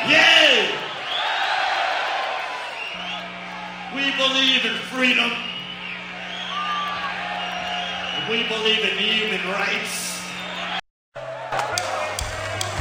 Yay! We believe in freedom. And we believe in human rights.